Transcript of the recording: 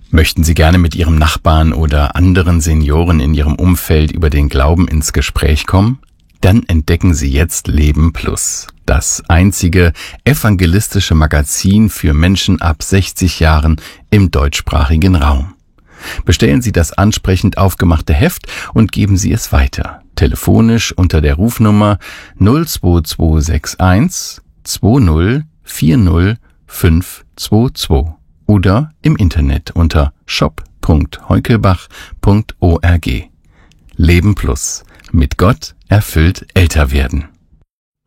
Möchten Sie gerne mit Ihrem Nachbarn oder anderen Senioren in Ihrem Umfeld über den Glauben ins Gespräch kommen? Dann entdecken Sie jetzt Leben Plus, das einzige evangelistische Magazin für Menschen ab 60 Jahren im deutschsprachigen Raum. Bestellen Sie das ansprechend aufgemachte Heft und geben Sie es weiter. Telefonisch unter der Rufnummer 02261 20 40 522 oder im Internet unter shop.heukelbach.org. Leben Plus. Mit Gott erfüllt älter werden.